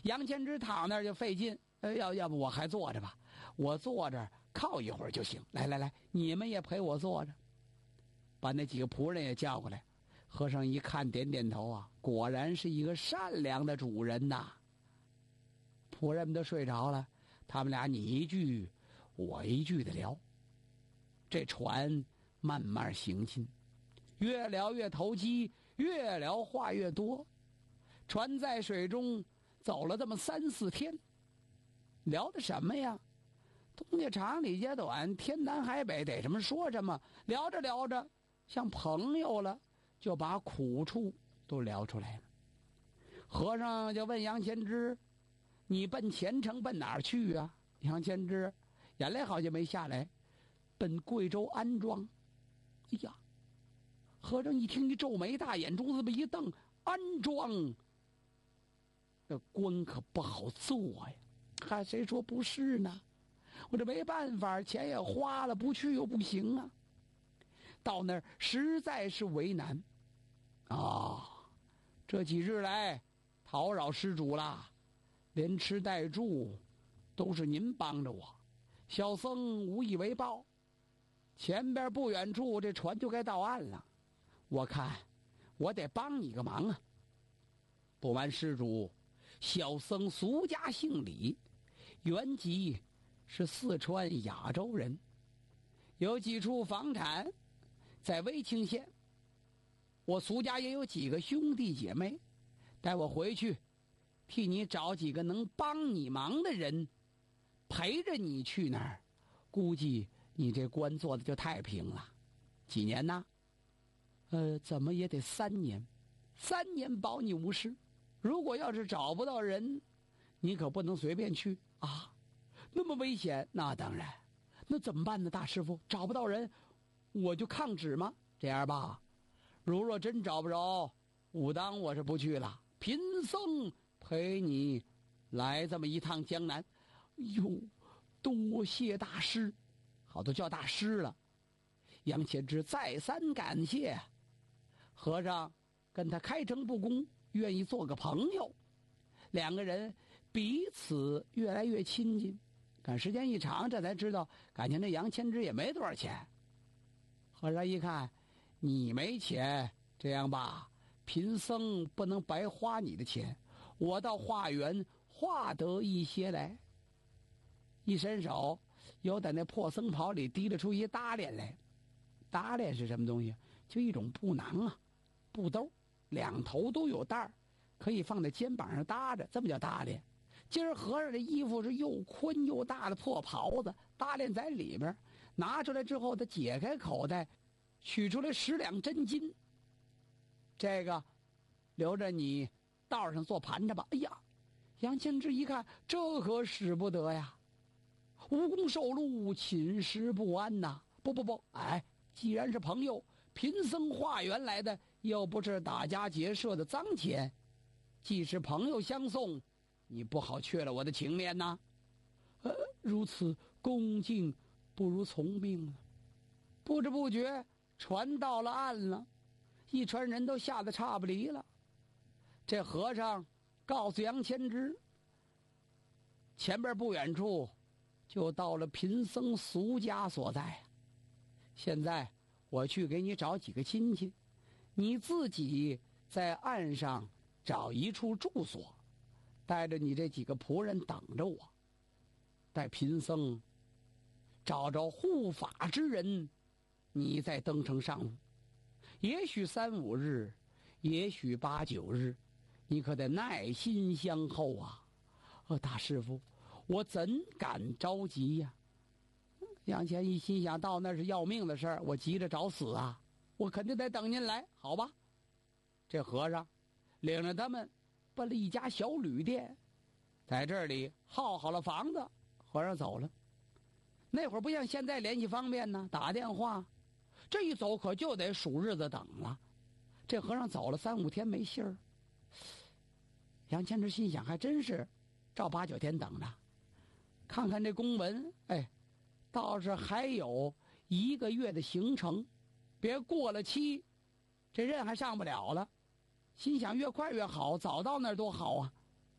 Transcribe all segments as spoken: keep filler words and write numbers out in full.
杨千之躺那儿就费劲，呃，要要不我还坐着吧，我坐着靠一会儿就行。来来来，你们也陪我坐着。把那几个仆人也叫过来。和尚一看，点点头啊，果然是一个善良的主人呐。仆人们都睡着了，他们俩你一句我一句的聊。这船慢慢行进，越聊越投机，越聊话越多。船在水中走了这么三四天，聊的什么呀？东家长李家短，天南海北，得什么说什么。聊着聊着像朋友了，就把苦处都聊出来了。和尚就问杨千之，你奔前程奔哪儿去啊？杨千之眼泪好像没下来，奔贵州安庄。哎呀，和尚一听，一皱眉，大眼珠子一瞪，安庄这官可不好做呀。看谁说不是呢？我这没办法，钱也花了，不去又不行啊。到那儿实在是为难啊、哦！这几日来讨扰施主啦，连吃带住都是您帮着我，小僧无以为报。前边不远处这船就该到岸了，我看我得帮你个忙啊。不瞒施主，小僧俗家姓李，原籍是四川雅州人，有几处房产在威清县。我俗家也有几个兄弟姐妹，待我回去替你找几个能帮你忙的人，陪着你去那儿，估计你这官做的就太平了。几年呢？呃，怎么也得三年，三年保你无事。如果要是找不到人，你可不能随便去啊，那么危险。那当然，那怎么办呢？大师傅，找不到人，我就抗旨吗？这样吧，如若真找不着，武当我是不去了，贫僧陪你来这么一趟江南。哟，多谢大师，好都叫大师了。杨千之再三感谢，和尚跟他开诚布公，愿意做个朋友。两个人彼此越来越亲近，赶时间一长，这才知道感情这杨千之也没多少钱。和尚一看你没钱，这样吧，贫僧不能白花你的钱，我到化缘化得一些来。一伸手，又在那破僧袍里提了出一搭链来。搭链是什么东西？就一种布囊啊，布兜，两头都有带儿，可以放在肩膀上搭着，这么叫搭链。今儿和尚的衣服是又宽又大的破袍子，搭链在里边，拿出来之后，他解开口袋，取出来十两真金。这个留着你道上做盘着吧。哎呀，杨千之一看，这可使不得呀！无功受禄，寝食不安呐！不不不，哎，既然是朋友，贫僧化缘来的，又不是打家劫舍的脏钱，既是朋友相送，你不好缺了我的情面呐。呃，如此恭敬，不如从命了。不知不觉，船到了岸了，一船人都吓得差不离了。这和尚告诉杨千之，前边不远处就到了贫僧俗家所在。现在我去给你找几个亲戚，你自己在岸上找一处住所，带着你这几个仆人等着我，待贫僧找着护法之人，你再登城上路。也许三五日，也许八九日，你可得耐心相候啊！呃，大师傅，我怎敢着急呀？杨千一心想到那是要命的事儿，我急着找死啊！我肯定得等您来，好吧？这和尚领着他们奔了一家小旅店，在这里耗好了房子，和尚走了。那会儿不像现在联系方便呢，打电话，这一走可就得数日子等了。这和尚走了三五天没信儿，杨千之心想还真是照八九天等着。看看这公文，哎，倒是还有一个月的行程，别过了期，这任还上不了了。心想越快越好，早到那儿多好啊！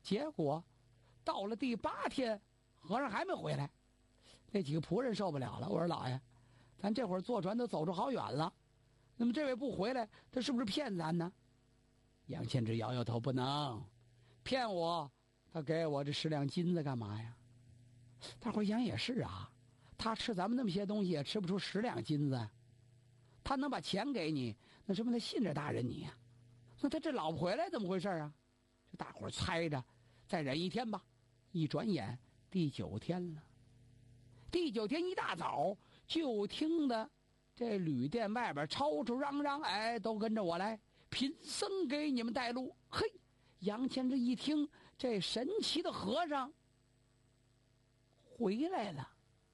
结果到了第八天，和尚还没回来。那几个仆人受不了了，我说老爷，咱这会儿坐船都走出好远了，那么这位不回来，他是不是骗咱呢？杨千之摇摇头，不能骗我，他给我这十两金子干嘛呀？大伙儿想也是啊，他吃咱们那么些东西也吃不出十两金子，他能把钱给你，那说明他信着大人你呀、啊。那他这老不回来怎么回事啊？这大伙儿猜着，再忍一天吧。一转眼第九天了。第九天一大早，就听得这旅店外边吵吵嚷嚷，哎，都跟着我来，贫僧给你们带路。嘿，杨千之一听，这神奇的和尚回来了。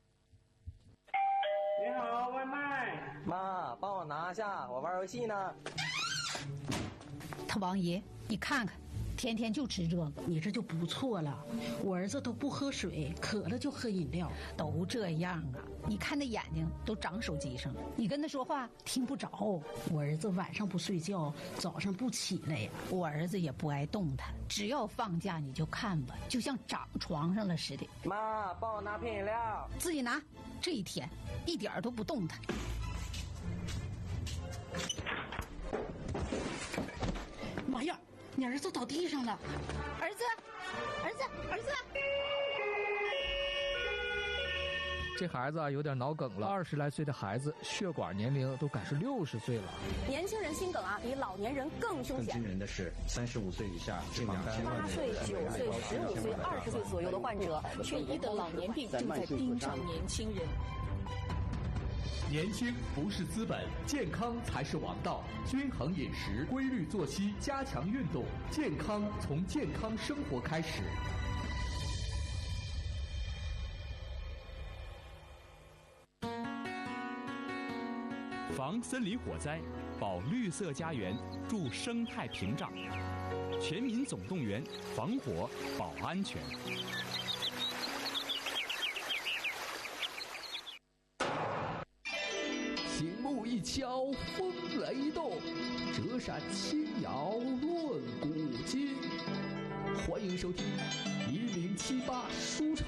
你好，外卖。 妈，帮我拿下，我玩游戏呢。 他王爷，你看看，天天就吃这个， 你这就不错了。我儿子都不喝水，渴了就喝饮料， 都这样啊。你看那眼睛都长手机上了，你跟他说话听不着。 我儿子晚上不睡觉，早上不起来呀。 我儿子也不爱动弹，只要放假你就看吧，就像长床上了似的。 妈，帮我拿瓶饮料。 自己拿。这一天一点都不动弹。 妈呀，你儿子倒地上了！ 儿子，儿子，儿子！ 这孩子啊有点脑梗了，二十来岁的孩子血管年龄都赶是六十岁了。 年轻人心梗啊，比老年人更凶险。 更惊人的是，三十五岁以下近两千万八岁、九岁、十五岁、二十岁左右的患者，却疑得老年病正在盯上年轻人。 年轻不是资本，健康才是王道。均衡饮食，规律作息，加强运动，健康从健康生活开始。 防森林火灾，保绿色家园，助生态屏障。全民总动员，防火保安全。 醒目一敲，风雷动；折扇轻摇，论古今。欢迎收听一零七八书场。